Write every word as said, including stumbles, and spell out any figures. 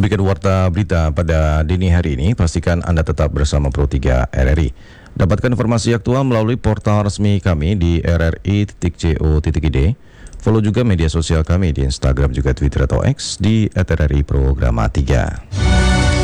Demikian warta berita pada dini hari ini. Pastikan Anda tetap bersama Pro tiga R R I. Dapatkan informasi aktual melalui portal resmi kami di r r i titik co titik i d. Follow juga media sosial kami di Instagram juga Twitter atau X di at r r i programa tiga.